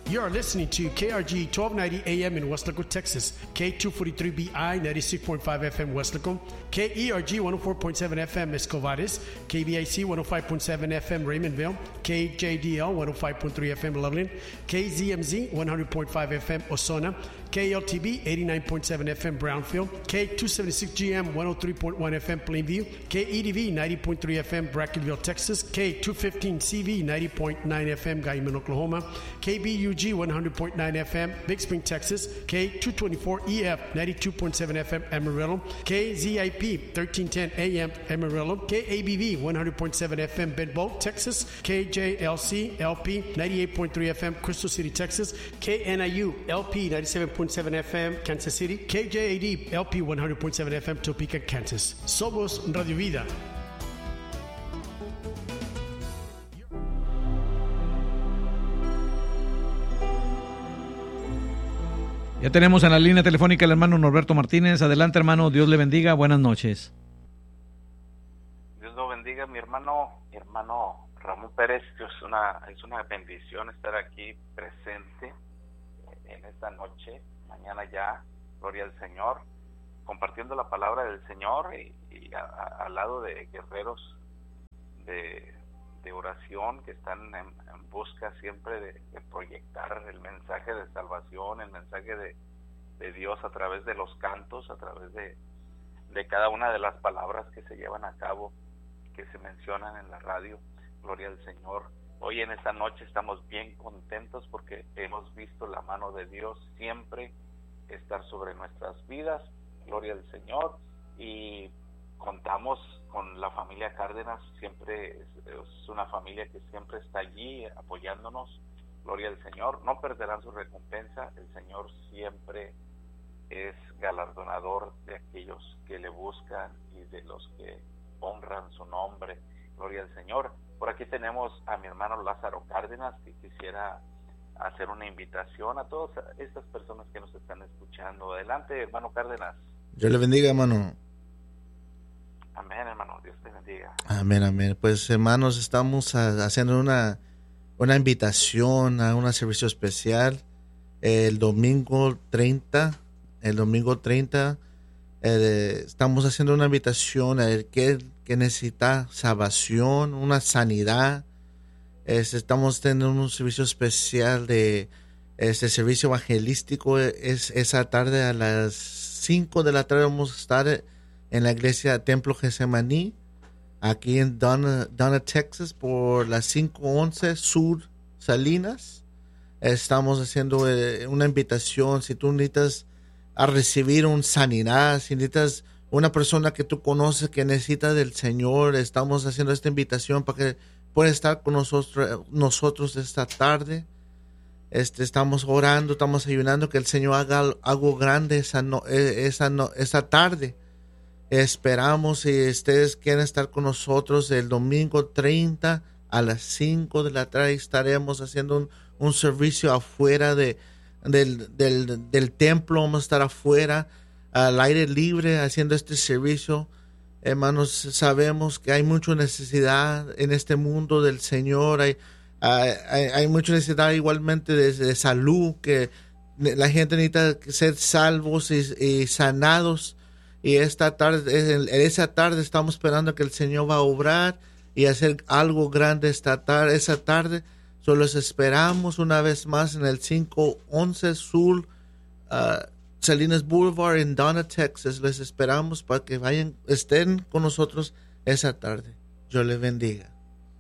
You are listening to KRG 1290 AM in Weslaco, Texas, K243BI 96.5 FM Weslaco, KERG 104.7 FM Escovares, KVIC 105.7 FM Raymondville, KJDL 105.3 FM Loveland, KZMZ 100.5 FM Osona, KLTB 89.7 FM Brownfield, K276GM 103.1 FM Plainview, KEDV 90.3 FM Brackenville, Texas, K215CV 90.9 FM Guyman, Oklahoma, KBUG 100.9 FM Big Spring, Texas, K224EF 92.7 FM Amarillo, KZIP 1310 AM Amarillo, KABV 100.7 FM Bedbolt, Texas, KJLC LP 98.3 FM Crystal City, Texas, KNIU LP 97.7 FM Kansas City, KJAD LP 100.7 FM Topeka, Kansas. Somos Radio Vida. Ya tenemos en la línea telefónica al hermano Norberto Martínez. Adelante, hermano, Dios le bendiga, buenas noches. Dios lo bendiga, mi hermano Ramón Pérez. Es una bendición estar aquí presente en esta noche, mañana ya, gloria al Señor, compartiendo la palabra del Señor y al lado de guerreros de oración que están en busca siempre de proyectar el mensaje de salvación, el mensaje de Dios a través de los cantos, a través de cada una de las palabras que se llevan a cabo, que se mencionan en la radio. Gloria al Señor. Hoy en esta noche estamos bien contentos porque hemos visto la mano de Dios siempre estar sobre nuestras vidas. Gloria al Señor. Y contamos con la familia Cárdenas, siempre es una familia que siempre está allí apoyándonos. Gloria al Señor. No perderán su recompensa. El Señor siempre es galardonador de aquellos que le buscan y de los que honran su nombre. Gloria al Señor. Por aquí tenemos a mi hermano Lázaro Cárdenas, que quisiera hacer una invitación a todas estas personas que nos están escuchando. Adelante, hermano Cárdenas. Dios le bendiga, hermano. Amén, hermano. Dios te bendiga. Amén, amén. Pues, hermanos, estamos haciendo una invitación a un servicio especial el domingo 30. Estamos haciendo una invitación a el que necesita salvación, una sanidad. Estamos teniendo un servicio especial de servicio evangelístico. Esa tarde a las 5 de la tarde vamos a estar en la iglesia Templo Getsemaní, aquí en Donna, Texas, por las 511 Sur Salinas. Estamos haciendo una invitación. Si tú necesitas a recibir una sanidad, si necesitas una persona que tú conoces que necesita del Señor, estamos haciendo esta invitación para que pueda estar con nosotros esta tarde. Estamos orando, estamos ayunando que el Señor haga algo grande esa tarde. Esperamos, si ustedes quieren estar con nosotros el domingo 30 a las 5 de la tarde, estaremos haciendo un servicio afuera del templo. Vamos a estar afuera al aire libre haciendo este servicio. Hermanos, sabemos que hay mucha necesidad en este mundo del Señor. Hay mucha necesidad igualmente de salud, que la gente necesita ser salvos y sanados. Y esa tarde estamos esperando que el Señor va a obrar y hacer algo grande esa tarde. Solo los esperamos una vez más en el 511 Sur Salinas Boulevard en Donna, Texas. Les esperamos para que estén con nosotros esa tarde. Dios les bendiga.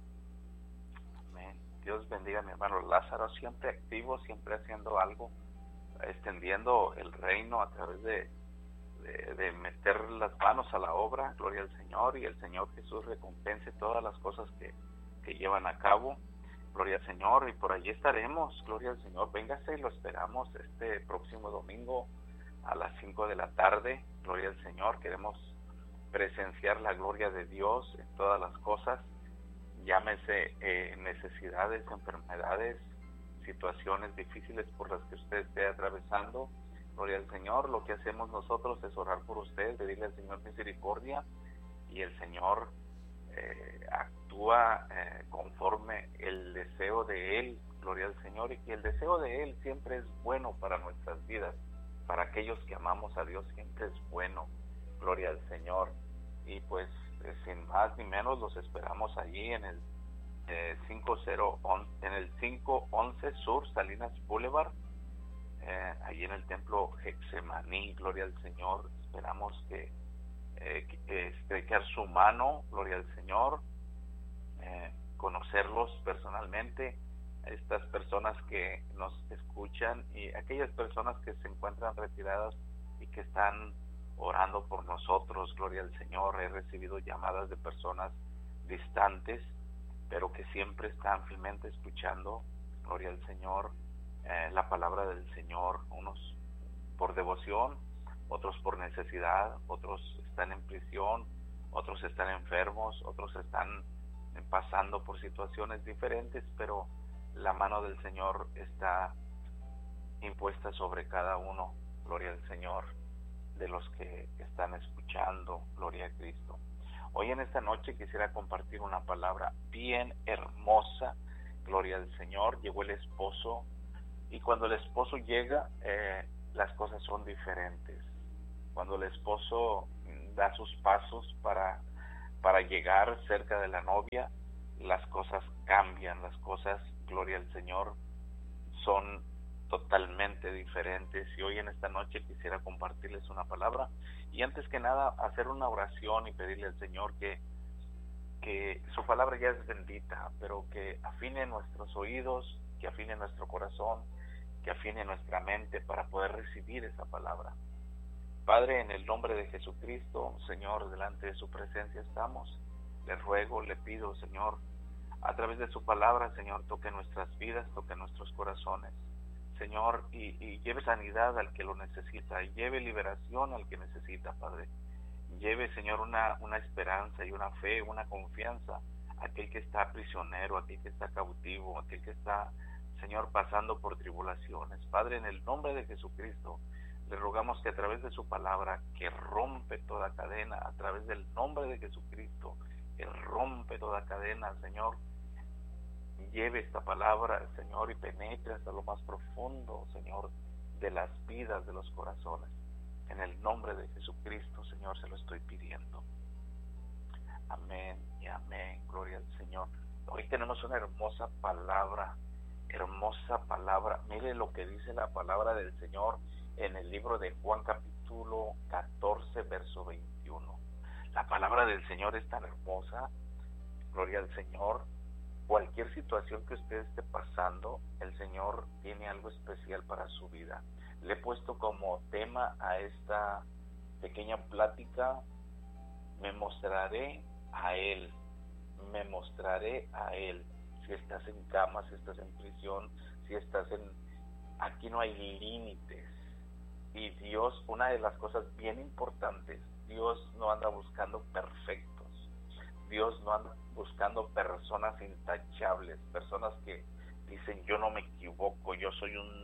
Amén. Dios bendiga a mi hermano Lázaro, siempre activo, siempre haciendo algo, extendiendo el reino a través de meter las manos a la obra. Gloria al Señor, y el Señor Jesús recompense todas las cosas que llevan a cabo. Gloria al Señor, y por allí estaremos. Gloria al Señor. Véngase, y lo esperamos este próximo domingo a las 5 de la tarde. Gloria al Señor. Queremos presenciar la gloria de Dios en todas las cosas, llámese necesidades, enfermedades, situaciones difíciles por las que usted esté atravesando. Gloria al Señor. Lo que hacemos nosotros es orar por usted, pedirle al Señor misericordia, y el Señor actúa conforme el deseo de Él, gloria al Señor, y que el deseo de Él siempre es bueno para nuestras vidas, para aquellos que amamos a Dios siempre es bueno, gloria al Señor. Y pues sin más ni menos los esperamos allí en el 511 Sur Salinas Boulevard, allí en el templo Getsemaní, gloria al Señor. Esperamos que estrechar su mano, gloria al Señor, conocerlos personalmente, estas personas que nos escuchan y aquellas personas que se encuentran retiradas y que están orando por nosotros, gloria al Señor. He recibido llamadas de personas distantes, pero que siempre están fielmente escuchando, gloria al Señor, la palabra del Señor, unos por devoción, otros por necesidad, otros están en prisión, otros están enfermos, otros están pasando por situaciones diferentes, pero la mano del Señor está impuesta sobre cada uno, gloria al Señor, de los que están escuchando, gloria a Cristo. Hoy en esta noche quisiera compartir una palabra bien hermosa, gloria al Señor. Llegó el esposo, y cuando el esposo llega, las cosas son diferentes. Cuando el esposo da sus pasos para llegar cerca de la novia, las cosas cambian, las cosas, gloria al Señor, son totalmente diferentes. Y hoy en esta noche quisiera compartirles una palabra, y antes que nada hacer una oración y pedirle al Señor que su palabra ya es bendita, pero que afine nuestros oídos, que afine nuestro corazón, que afine nuestra mente para poder recibir esa palabra. Padre, en el nombre de Jesucristo, Señor, delante de su presencia estamos. Le ruego, le pido, Señor, a través de su palabra, Señor, toque nuestras vidas, toque nuestros corazones, Señor, y lleve sanidad al que lo necesita, y lleve liberación al que necesita, Padre. Lleve, Señor, una esperanza y una fe, una confianza a aquel que está prisionero, a aquel que está cautivo, a aquel que está, Señor, pasando por tribulaciones. Padre, en el nombre de Jesucristo, le rogamos que a través de su palabra, que rompe toda cadena, a través del nombre de Jesucristo, que rompe toda cadena, Señor, lleve esta palabra, Señor, y penetre hasta lo más profundo, Señor, de las vidas, de los corazones. En el nombre de Jesucristo, Señor, se lo estoy pidiendo. Amén y amén. Gloria al Señor. Hoy tenemos una hermosa palabra, hermosa palabra. Mire lo que dice la palabra del Señor en el libro de Juan capítulo 14, verso 21. La palabra del Señor es tan hermosa, gloria al Señor. Cualquier situación que usted esté pasando, el Señor tiene algo especial para su vida. Le he puesto como tema a esta pequeña plática: me mostraré a Él, me mostraré a Él. Si estás en cama, si estás en prisión, si estás en... Aquí no hay límites. Y Dios, una de las cosas bien importantes, Dios no anda buscando perfectos. Dios no anda buscando personas intachables, personas que dicen yo no me equivoco, yo soy un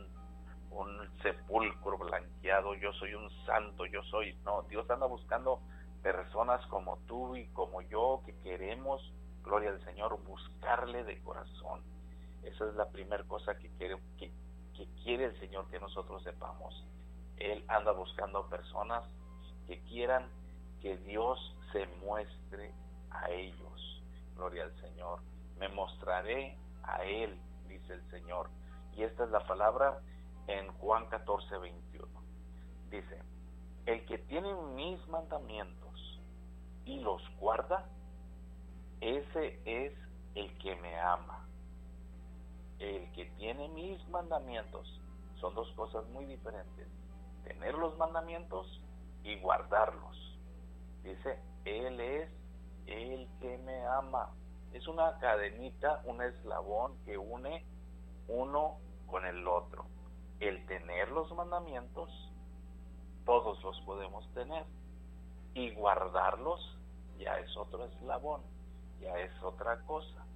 sepulcro blanqueado, yo soy un santo, yo soy... No, Dios anda buscando personas como tú y como yo, que queremos, gloria al Señor, buscarle de corazón. Esa es la primera cosa que quiere el Señor que nosotros sepamos. Él anda buscando personas que quieran que Dios se muestre a ellos. Gloria al Señor. Me mostraré a Él, dice el Señor. Y esta es la palabra en Juan 14, 21. Dice: el que tiene mis mandamientos y los guarda, ese es el que me ama. El que tiene mis mandamientos, son dos cosas muy diferentes: tener los mandamientos y guardarlos. Dice, Él es el que me ama. Es una cadenita, un eslabón que une uno con el otro. El tener los mandamientos, todos los podemos tener, y guardarlos ya es otro eslabón, ya es otra cosa.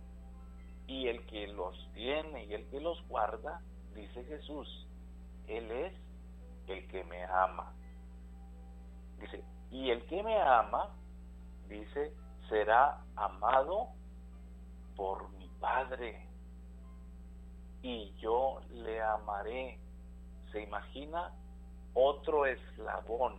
Y el que los tiene y el que los guarda, dice Jesús, Él es el que me ama. Dice, y el que me ama, dice, será amado por mi Padre y yo le amaré. ¿Se imagina? Otro eslabón.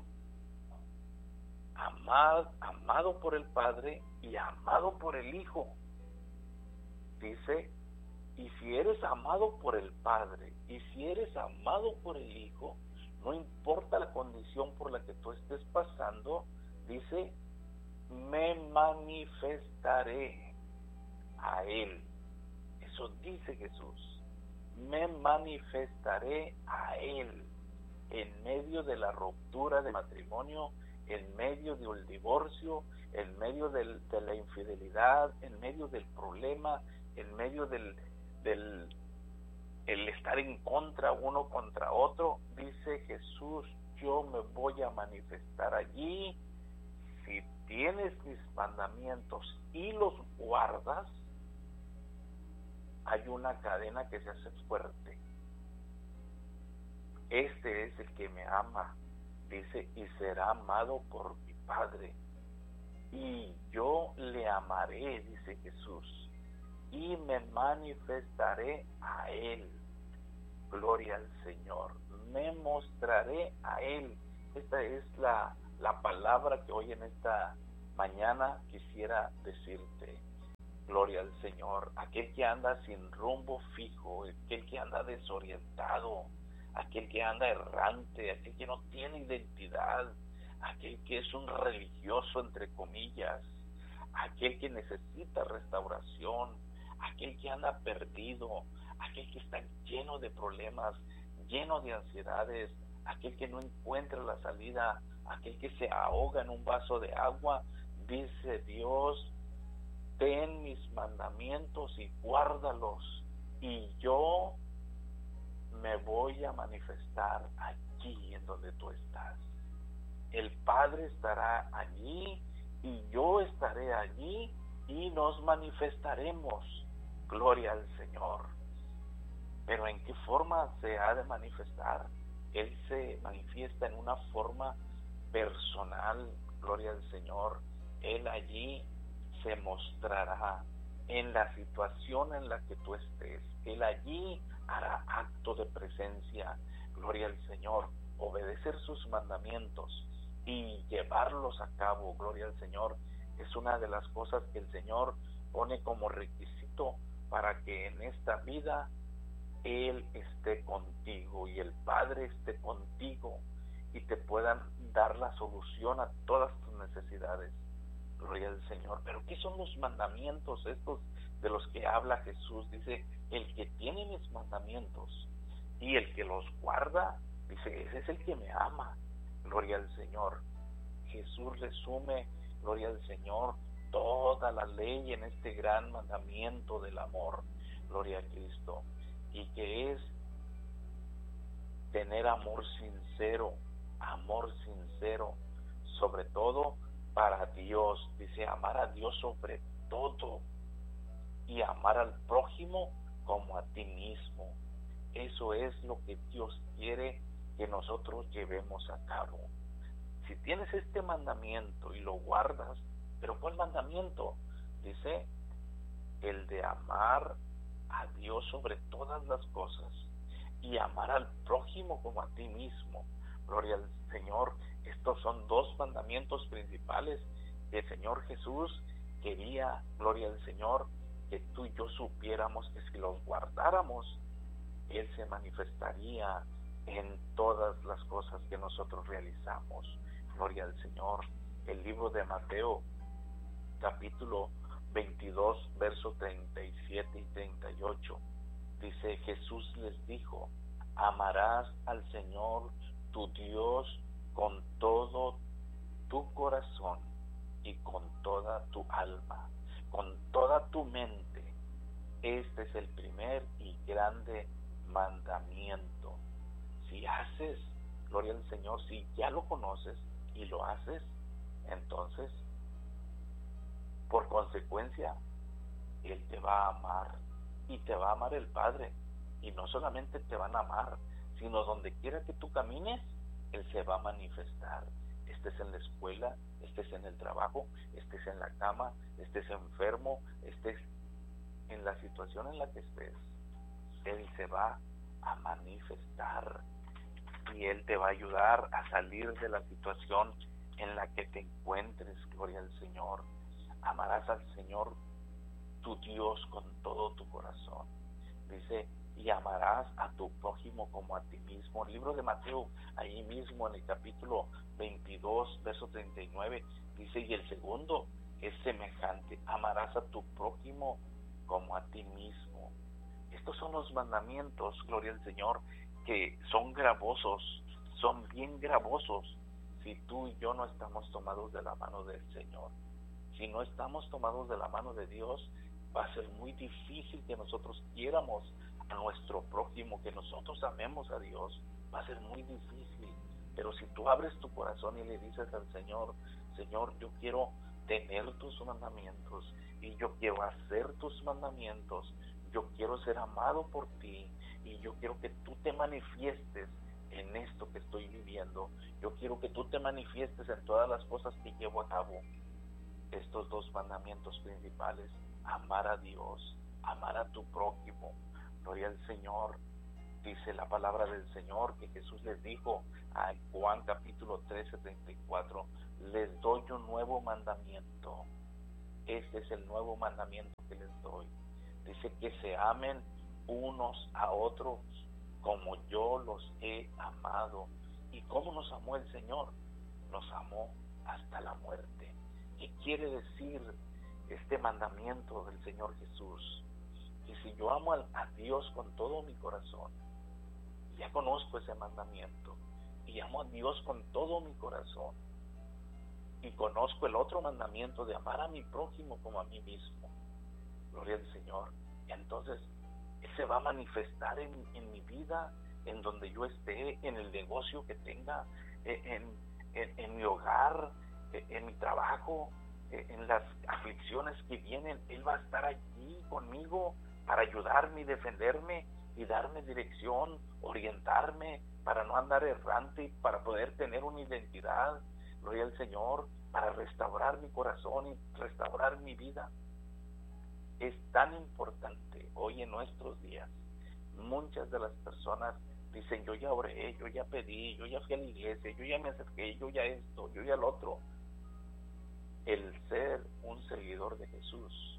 Amado por el Padre y amado por el Hijo. Dice, y si eres amado por el Padre y si eres amado por el Hijo, no importa la condición por la que tú estés pasando, dice, me manifestaré a Él. Eso dice Jesús. Me manifestaré a Él en medio de la ruptura de matrimonio, en medio de un divorcio, en medio de la infidelidad, en medio del problema, en medio del el estar en contra uno contra otro. Dice Jesús, yo me voy a manifestar allí. Si tienes mis mandamientos y los guardas, hay una cadena que se hace fuerte. Este es el que me ama, dice, y será amado por mi Padre. Y yo le amaré, dice Jesús, y me manifestaré a Él. Gloria al Señor. Me mostraré a Él. Esta es la palabra que hoy en esta mañana quisiera decirte. Gloria al Señor. Aquel que anda sin rumbo fijo, aquel que anda desorientado, aquel que anda errante, aquel que no tiene identidad, aquel que es un religioso entre comillas, aquel que necesita restauración, aquel que anda perdido, aquel que está lleno de problemas, lleno de ansiedades, aquel que no encuentra la salida, aquel que se ahoga en un vaso de agua. Dice Dios, ten mis mandamientos y guárdalos, y yo me voy a manifestar allí en donde tú estás. El Padre estará allí y yo estaré allí y nos manifestaremos. Gloria al Señor. Pero ¿en qué forma se ha de manifestar? Él se manifiesta en una forma personal. Gloria al Señor. Él allí se mostrará en la situación en la que tú estés. Él allí hará acto de presencia. Gloria al Señor. Obedecer sus mandamientos y llevarlos a cabo, gloria al Señor, es una de las cosas que el Señor pone como requisito para que en esta vida Él esté contigo y el Padre esté contigo y te puedan dar la solución a todas tus necesidades. Gloria al Señor. Pero ¿qué son los mandamientos estos de los que habla Jesús? Dice, el que tiene mis mandamientos y el que los guarda, dice, ese es el que me ama. Gloria al Señor. Jesús resume, gloria al Señor, toda la ley en este gran mandamiento del amor. Gloria a Cristo. Y que es tener amor sincero, sobre todo para Dios. Dice, amar a Dios sobre todo y amar al prójimo como a ti mismo. Eso es lo que Dios quiere que nosotros llevemos a cabo. Si tienes este mandamiento y lo guardas, ¿pero cuál mandamiento? Dice, el de amar a Dios sobre todas las cosas y amar al prójimo como a ti mismo. Gloria al Señor. Estos son dos mandamientos principales que el Señor Jesús quería, gloria al Señor, que tú y yo supiéramos que si los guardáramos, Él se manifestaría en todas las cosas que nosotros realizamos. Gloria al Señor. El libro de Mateo, capítulo 22, versos 37 y 38, dice, Jesús les dijo, amarás al Señor tu Dios con todo tu corazón y con toda tu alma, con toda tu mente. Este es el primer y grande mandamiento. Si haces, gloria al Señor, si ya lo conoces y lo haces, entonces, por consecuencia, Él te va a amar y te va a amar el Padre. Y no solamente te van a amar, sino donde quiera que tú camines, Él se va a manifestar. estés en la escuela, estés en el trabajo, estés en la cama, estés enfermo, estés en la situación en la que estés, Él se va a manifestar y Él te va a ayudar a salir de la situación en la que te encuentres. Gloria al Señor. Amarás al Señor tu Dios con todo tu corazón. Dice, y amarás a tu prójimo como a ti mismo. El libro de Mateo, ahí mismo en el capítulo 22, verso 39, dice, y el segundo es semejante, amarás a tu prójimo como a ti mismo. Estos son los mandamientos, gloria al Señor, que son gravosos, son bien gravosos, si tú y yo no estamos tomados de la mano del Señor. Si no estamos tomados de la mano de Dios, va a ser muy difícil que nosotros quiéramos a nuestro prójimo, que nosotros amemos a Dios. Va a ser muy difícil. Pero si tú abres tu corazón y le dices al Señor, Señor, yo quiero tener tus mandamientos y yo quiero hacer tus mandamientos, yo quiero ser amado por ti y yo quiero que tú te manifiestes en esto que estoy viviendo, yo quiero que tú te manifiestes en todas las cosas que llevo a cabo. Estos dos mandamientos principales, amar a Dios, amar a tu prójimo. Gloria al Señor. Dice la palabra del Señor que Jesús les dijo a Juan capítulo 13, 34, les doy un nuevo mandamiento. Este es el nuevo mandamiento que les doy. Dice que se amen unos a otros como yo los he amado. ¿Y cómo nos amó el Señor? Nos amó hasta la muerte. ¿Qué quiere decir este mandamiento del Señor Jesús? Que si yo amo a Dios con todo mi corazón, ya conozco ese mandamiento, y amo a Dios con todo mi corazón, y conozco el otro mandamiento de amar a mi prójimo como a mí mismo, gloria al Señor, entonces Él se va a manifestar en mi vida, en donde yo esté, en el negocio que tenga, en mi hogar, en mi trabajo, en las aflicciones que vienen. Él va a estar allí conmigo para ayudarme y defenderme y darme dirección, orientarme para no andar errante, para poder tener una identidad, gloria al Señor, para restaurar mi corazón y restaurar mi vida. Es tan importante hoy en nuestros días. Muchas de las personas dicen, yo ya oré, yo ya pedí, yo ya fui a la iglesia, yo ya me acerqué, yo ya esto, yo ya lo otro. El ser un seguidor de Jesús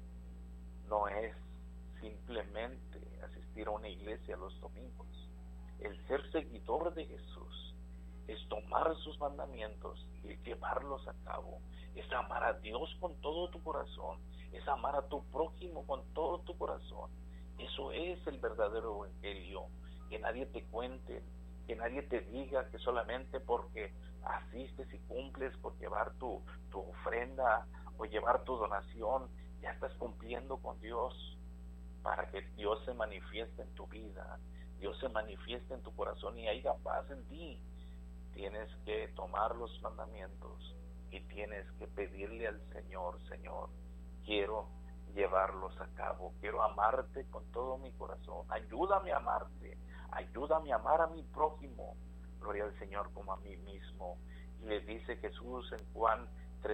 no es simplemente asistir a una iglesia los domingos. El ser seguidor de Jesús es tomar sus mandamientos y llevarlos a cabo. Es amar a Dios con todo tu corazón. Es amar a tu prójimo con todo tu corazón. Eso es el verdadero evangelio. Que nadie te cuente, que nadie te diga que solamente porque asistes y cumples por llevar tu ofrenda o llevar tu donación, ya estás cumpliendo con Dios. Para que Dios se manifieste en tu vida, Dios se manifieste en tu corazón y haya paz en ti, tienes que tomar los mandamientos y tienes que pedirle al Señor, Señor, quiero llevarlos a cabo, quiero amarte con todo mi corazón, ayúdame a amarte, ayúdame a amar a mi prójimo, gloria al Señor, como a mí mismo. Y les dice Jesús en Juan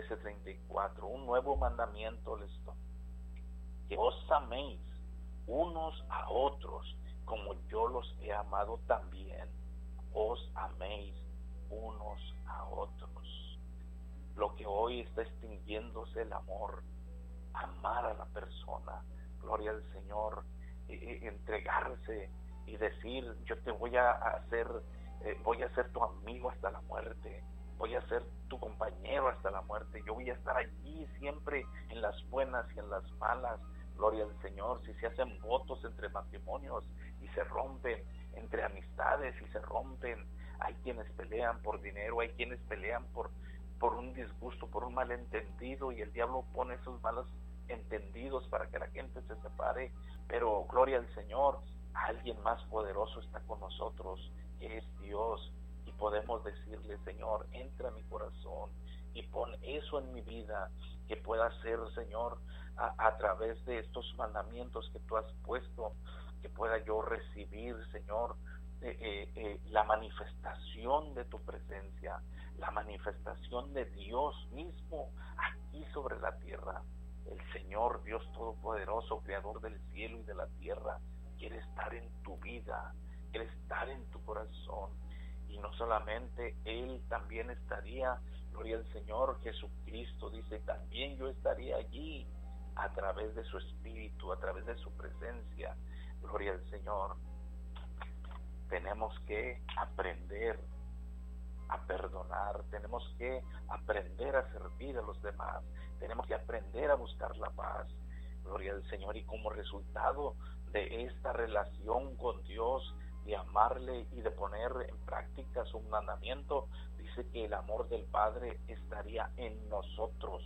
13:34, un nuevo mandamiento les doy, que os améis unos a otros como yo los he amado también, os améis unos a otros. Lo que hoy está extinguiéndose el amor, amar a la persona, gloria al Señor, entregarse y decir, yo te voy a hacer, voy a ser tu amigo hasta la muerte, voy a ser tu compañero hasta la muerte, yo voy a estar allí siempre en las buenas y en las malas, gloria al Señor. Si se hacen votos entre matrimonios y se rompen, entre amistades y se rompen, hay quienes pelean por dinero, hay quienes pelean por un disgusto, por un malentendido, y el diablo pone esos malos entendidos para que la gente se separe, pero gloria al Señor, alguien más poderoso está con nosotros, que es Dios, y podemos decirle, Señor, entra a mi corazón y pon eso en mi vida, que pueda ser, Señor, a través de estos mandamientos que tú has puesto, que pueda yo recibir, Señor, la manifestación de tu presencia, la manifestación de Dios mismo aquí sobre la tierra. El Señor Dios Todopoderoso, Creador del cielo y de la tierra, quiere estar en tu vida, quiere estar en tu corazón. Y no solamente Él, también estaría, gloria al Señor, Jesucristo dice, también yo estaría allí a través de su Espíritu, a través de su presencia. Gloria al Señor. Tenemos que aprender a perdonar, tenemos que aprender a servir a los demás, tenemos que aprender a buscar la paz. Gloria al Señor. Y como resultado de esta relación con Dios, de amarle y de poner en práctica su mandamiento, dice que el amor del Padre estaría en nosotros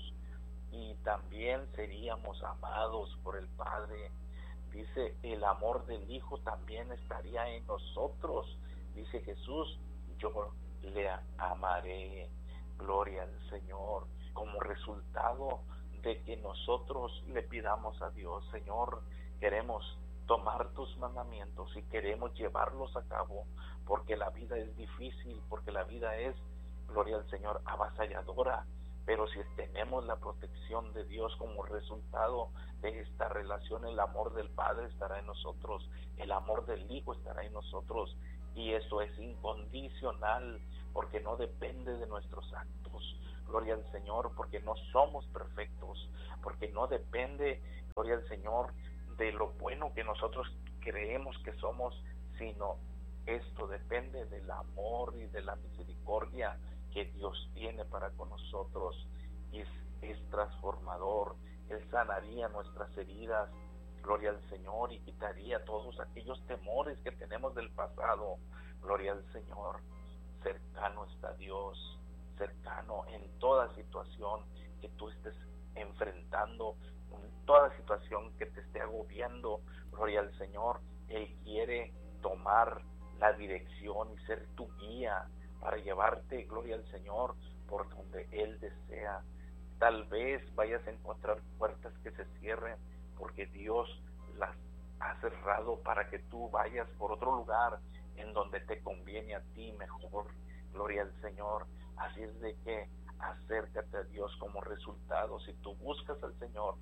y también seríamos amados por el Padre. Dice, el amor del Hijo también estaría en nosotros. Dice Jesús, yo le amaré. Gloria al Señor. Como resultado de que nosotros le pidamos a Dios, Señor, queremos tomar tus mandamientos y queremos llevarlos a cabo, porque la vida es difícil, porque la vida es, gloria al Señor, avasalladora. Pero si tenemos la protección de Dios como resultado de esta relación, el amor del Padre estará en nosotros, el amor del Hijo estará en nosotros, y eso es incondicional, porque no depende de nuestros actos, gloria al Señor, porque no somos perfectos, porque no depende, gloria al Señor, de lo bueno que nosotros creemos que somos, sino esto depende del amor y de la misericordia que Dios tiene para con nosotros, y es transformador. Él sanaría nuestras heridas, gloria al Señor, y quitaría todos aquellos temores que tenemos del pasado, gloria al Señor. Cercano está Dios, cercano en toda situación que tú estés enfrentando, en toda situación que te esté agobiando, gloria al Señor. Él quiere tomar la dirección y ser tu guía para llevarte, gloria al Señor, por donde Él desea. Tal vez vayas a encontrar puertas que se cierren porque Dios las ha cerrado para que tú vayas por otro lugar en donde te conviene a ti mejor, gloria al Señor. Así es de que acércate a Dios. Como resultado, si tú buscas al Señor,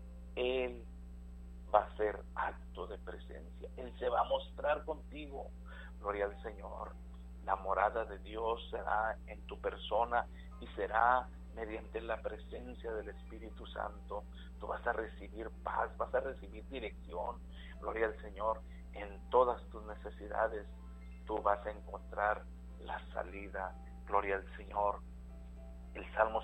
Él va a ser acto de presencia, Él se va a mostrar contigo, gloria al Señor. La morada de Dios será en tu persona y será mediante la presencia del Espíritu Santo. Tú vas a recibir paz, vas a recibir dirección, gloria al Señor. En todas tus necesidades tú vas a encontrar la salida, gloria al Señor. El Salmo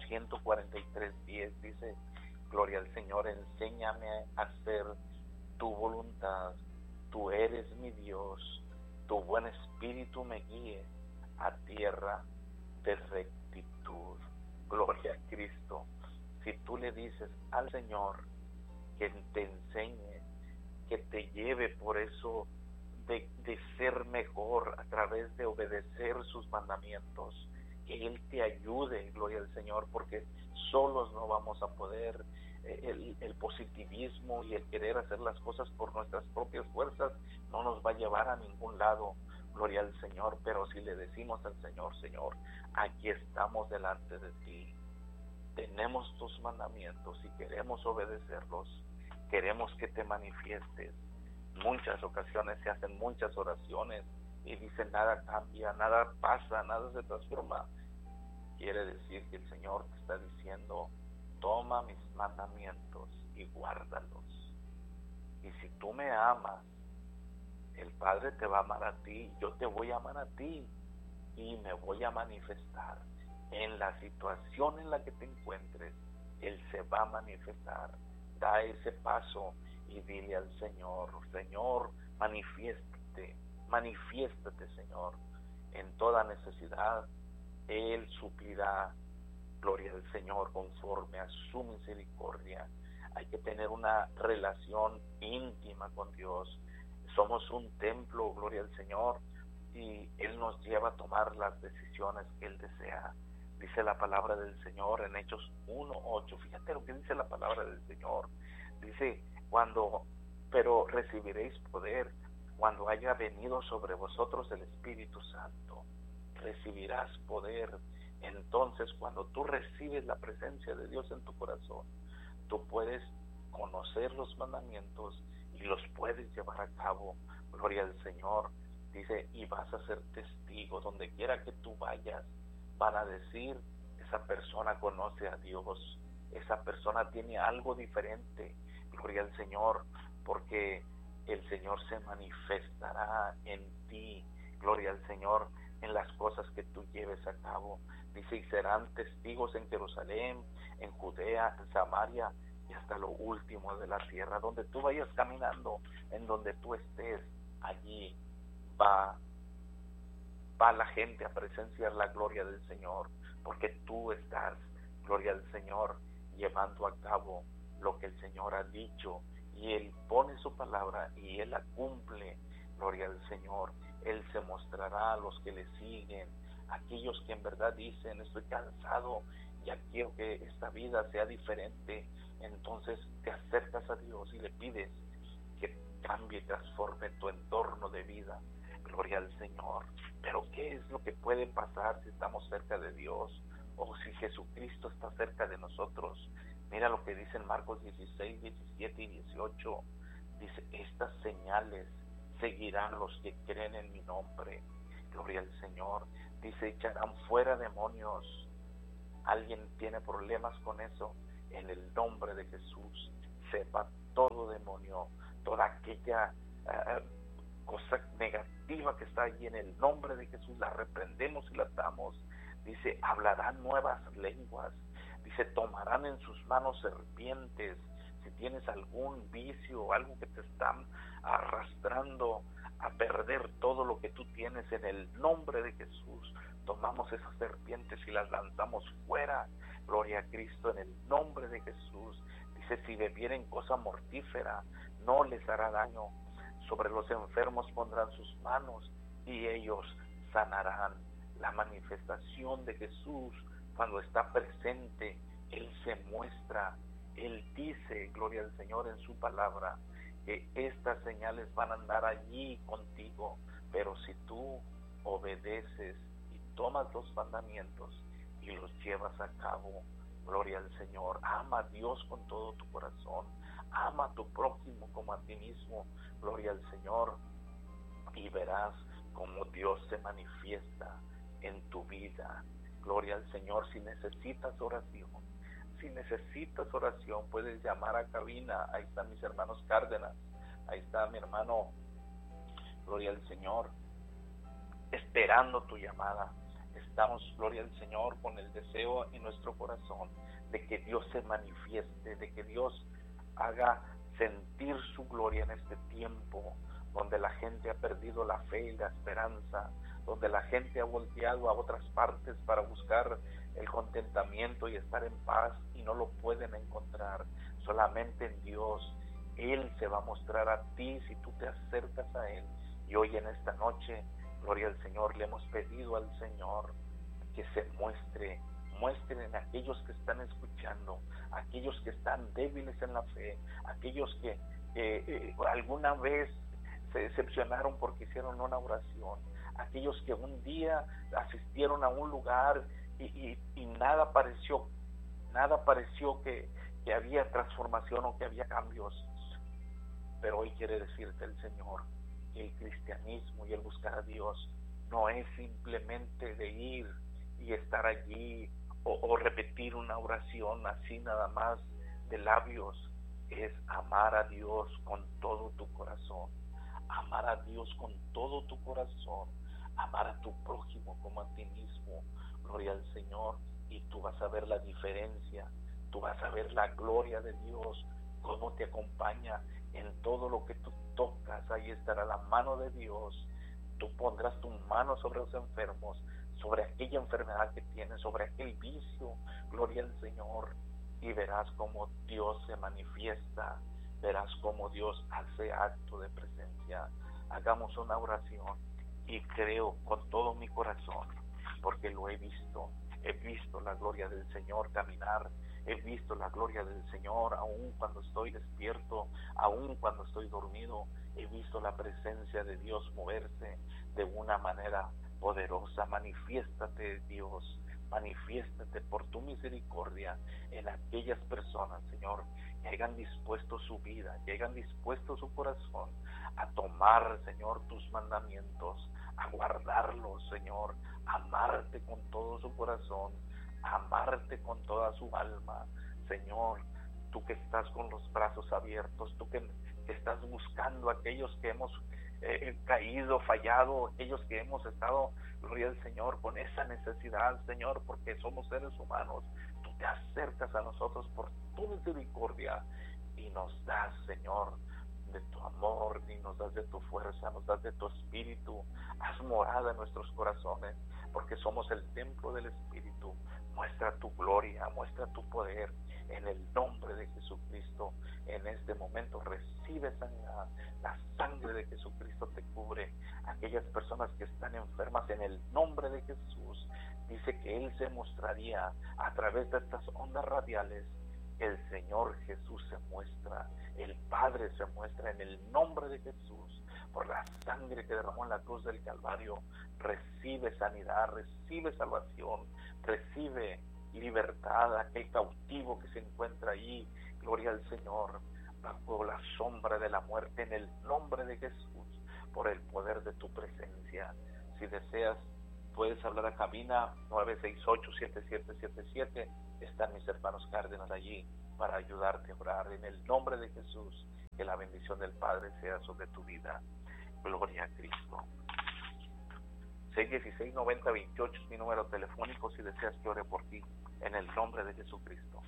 143:10 dice, gloria al Señor, enséñame a hacer tu voluntad, tú eres mi Dios. Tu buen espíritu me guíe a tierra de rectitud. Gloria a Cristo. Si tú le dices al Señor que te enseñe, que te lleve por eso de ser mejor a través de obedecer sus mandamientos, que Él te ayude, gloria al Señor, porque solos no vamos a poder. El positivismo y el querer hacer las cosas por nuestras propias fuerzas no nos va a llevar a ningún lado, gloria al Señor. Pero si le decimos al Señor, Señor, aquí estamos delante de ti, tenemos tus mandamientos y queremos obedecerlos, queremos que te manifiestes. Muchas ocasiones se hacen muchas oraciones y dicen nada cambia, nada pasa, nada se transforma. Quiere decir que el Señor te está diciendo, toma mis mandamientos y guárdalos. Y si tú me amas, el Padre te va a amar a ti, yo te voy a amar a ti y me voy a manifestar. En la situación en la que te encuentres, Él se va a manifestar. Da ese paso y dile al Señor, Señor, manifiéstate, Señor. En toda necesidad, Él suplirá, gloria al Señor, conforme a su misericordia. Hay que tener una relación íntima con Dios. Somos un templo, gloria al Señor, y Él nos lleva a tomar las decisiones que Él desea. Dice la palabra del Señor en Hechos 1:8. Fíjate lo que dice la palabra del Señor. Dice, pero recibiréis poder cuando haya venido sobre vosotros el Espíritu Santo, recibirás poder. Entonces, cuando tú recibes la presencia de Dios en tu corazón, tú puedes conocer los mandamientos y los puedes llevar a cabo. Gloria al Señor. Dice, y vas a ser testigo. Donde quiera que tú vayas, van a decir, esa persona conoce a Dios, esa persona tiene algo diferente. Gloria al Señor, porque el Señor se manifestará en ti. Gloria al Señor, en las cosas que tú lleves a cabo. Dice, y serán testigos en Jerusalén, en Judea, en Samaria y hasta lo último de la tierra. Donde tú vayas caminando, en donde tú estés, allí va la gente a presenciar la gloria del Señor, porque tú estás, gloria al Señor, llevando a cabo lo que el Señor ha dicho, y Él pone su palabra y Él la cumple. Gloria al Señor. Él se mostrará a los que le siguen, aquellos que en verdad dicen, estoy cansado, ya quiero que esta vida sea diferente. Entonces te acercas a Dios y le pides que cambie y transforme tu entorno de vida. Gloria al Señor. Pero ¿qué es lo que puede pasar si estamos cerca de Dios o si Jesucristo está cerca de nosotros? Mira lo que dice en Marcos 16, 17 y 18. Dice, estas señales seguirán los que creen en mi nombre. Gloria al Señor. Dice, echarán fuera demonios. ¿Alguien tiene problemas con eso? En el nombre de Jesús se va todo demonio, toda aquella cosa negativa que está allí, en el nombre de Jesús la reprendemos y la atamos. Dice, hablarán nuevas lenguas. Dice, tomarán en sus manos serpientes. Si tienes algún vicio o algo que te están arrastrando a perder todo lo que tú tienes, en el nombre de Jesús tomamos esas serpientes y las lanzamos fuera. Gloria a Cristo, en el nombre de Jesús. Dice, si bebieren cosa mortífera, no les hará daño. Sobre los enfermos pondrán sus manos y ellos sanarán. La manifestación de Jesús, cuando está presente, Él se muestra. Él dice, gloria al Señor, en su palabra, que estas señales van a andar allí contigo. Pero si tú obedeces y tomas los mandamientos y los llevas a cabo, gloria al Señor. Ama a Dios con todo tu corazón, ama a tu prójimo como a ti mismo, gloria al Señor, y verás cómo Dios se manifiesta en tu vida. Gloria al Señor. Si necesitas oración, puedes llamar a cabina. Ahí están mis hermanos Cárdenas, ahí está mi hermano, gloria al Señor, esperando tu llamada. Estamos, gloria al Señor, con el deseo en nuestro corazón de que Dios se manifieste, de que Dios haga sentir su gloria en este tiempo donde la gente ha perdido la fe y la esperanza, donde la gente ha volteado a otras partes para buscar el contentamiento y estar en paz y no lo pueden encontrar. Solamente en Dios. Él se va a mostrar a ti si tú te acercas a Él. Y hoy en esta noche, gloria al Señor, le hemos pedido al Señor que se muestren en aquellos que están escuchando, aquellos que están débiles en la fe, aquellos que alguna vez se decepcionaron porque hicieron una oración, aquellos que un día asistieron a un lugar y nada pareció que había transformación o que había cambios. Pero hoy quiere decirte el Señor que el cristianismo y el buscar a Dios no es simplemente de ir y estar allí o repetir una oración así nada más de labios. Es amar a Dios con todo tu corazón, amar a Dios con todo tu corazón, amar a tu prójimo como a ti mismo. Gloria al Señor. Y tú vas a ver la diferencia, tú vas a ver la gloria de Dios, cómo te acompaña en todo lo que tú tocas. Ahí estará la mano de Dios. Tú pondrás tu mano sobre los enfermos, sobre aquella enfermedad que tienes, sobre aquel vicio. Gloria al Señor. Y verás cómo Dios se manifiesta, verás cómo Dios hace acto de presencia. Hagamos una oración y creo con todo mi corazón, porque lo he visto la gloria del Señor caminar he visto la gloria del Señor, aun cuando estoy despierto, aun cuando estoy dormido, he visto la presencia de Dios moverse de una manera poderosa. Manifiéstate, Dios, manifiéstate por tu misericordia en aquellas personas, Señor, que hayan dispuesto su vida, que hayan dispuesto su corazón a tomar, Señor, tus mandamientos, a guardarlos, Señor, amarte con todo su corazón, amarte con toda su alma, Señor. Tú que estás con los brazos abiertos, tú que estás buscando a aquellos que hemos caído, fallado, aquellos que hemos estado, gloria al Señor, con esa necesidad, Señor, porque somos seres humanos. Tú te acercas a nosotros por tu misericordia y nos das, Señor, de tu amor, y nos das de tu fuerza, nos das de tu espíritu. Haz morada en nuestros corazones, porque somos el templo del Espíritu. Muestra tu gloria, muestra tu poder, en el nombre de Jesucristo. En este momento recibe sanidad, la sangre de Jesucristo te cubre. Aquellas personas que están enfermas, en el nombre de Jesús, dice que Él se mostraría a través de estas ondas radiales. El Señor Jesús se muestra, el Padre se muestra en el nombre de Jesús. Por la sangre que derramó en la cruz del Calvario, recibe sanidad, recibe salvación, recibe libertad a aquel cautivo que se encuentra allí, gloria al Señor, bajo la sombra de la muerte, en el nombre de Jesús, por el poder de tu presencia. Si deseas, puedes hablar a cabina 968-7777, están mis hermanos Cárdenas allí para ayudarte a orar en el nombre de Jesús. Que la bendición del Padre sea sobre tu vida. Gloria a Cristo. 616-9028 es mi número telefónico si deseas que ore por ti, en el nombre de Jesucristo.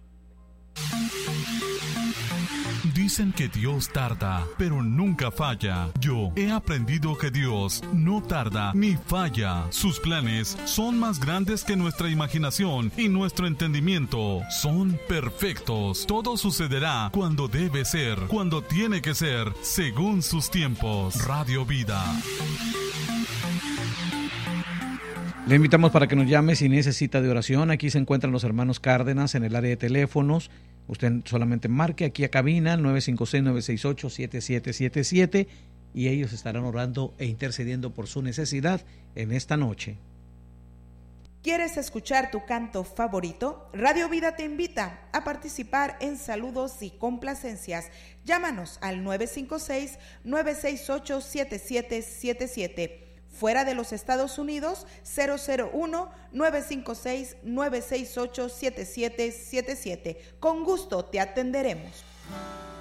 Dicen que Dios tarda, pero nunca falla. Yo he aprendido que Dios no tarda ni falla. Sus planes son más grandes que nuestra imaginación y nuestro entendimiento. Son perfectos. Todo sucederá cuando debe ser, cuando tiene que ser, según sus tiempos. Radio Vida. Le invitamos para que nos llame si necesita de oración. Aquí se encuentran los hermanos Cárdenas en el área de teléfonos. Usted solamente marque aquí a cabina 956-968-7777 y ellos estarán orando e intercediendo por su necesidad en esta noche. ¿Quieres escuchar tu canto favorito? Radio Vida te invita a participar en saludos y complacencias. Llámanos al 956-968-7777. Fuera de los Estados Unidos, 001-956-968-7777. Con gusto te atenderemos.